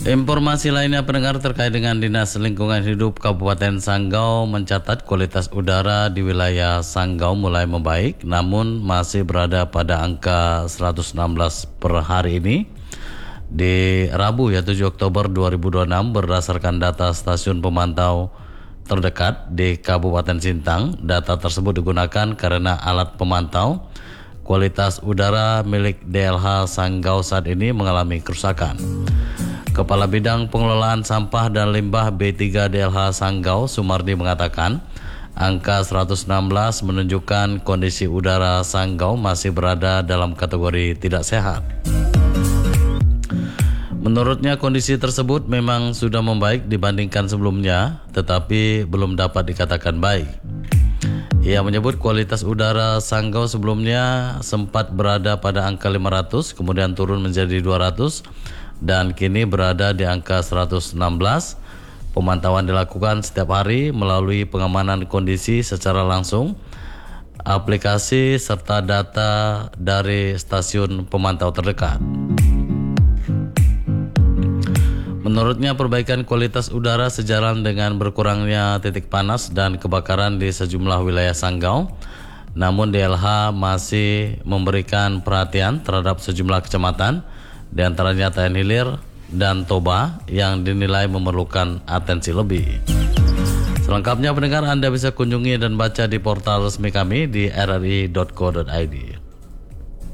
Informasi lainnya pendengar terkait dengan Dinas Lingkungan Hidup Kabupaten Sanggau mencatat kualitas udara di wilayah Sanggau mulai membaik namun masih berada pada angka 116 per hari ini. Di Rabu 7 Oktober 2026 berdasarkan data stasiun pemantau terdekat di Kabupaten Sintang, data tersebut digunakan karena alat pemantau kualitas udara milik DLH Sanggau saat ini mengalami kerusakan. Kepala Bidang Pengelolaan Sampah dan Limbah B3 DLH Sanggau, Sumardi mengatakan, angka 116 menunjukkan kondisi udara Sanggau masih berada dalam kategori tidak sehat. Menurutnya kondisi tersebut memang sudah membaik dibandingkan sebelumnya, tetapi belum dapat dikatakan baik. Ia menyebut kualitas udara Sanggau sebelumnya sempat berada pada angka 500, kemudian turun menjadi 200, dan kini berada di angka 116. Pemantauan dilakukan setiap hari melalui pengamanan kondisi secara langsung, aplikasi serta data dari stasiun pemantau terdekat. Menurutnya perbaikan kualitas udara sejalan dengan berkurangnya titik panas dan kebakaran di sejumlah wilayah Sanggau. Namun DLH masih memberikan perhatian terhadap sejumlah kecamatan, di antaranya Tayan Hilir dan Toba yang dinilai memerlukan atensi lebih. Selengkapnya pendengar Anda bisa kunjungi dan baca di portal resmi kami di rri.co.id.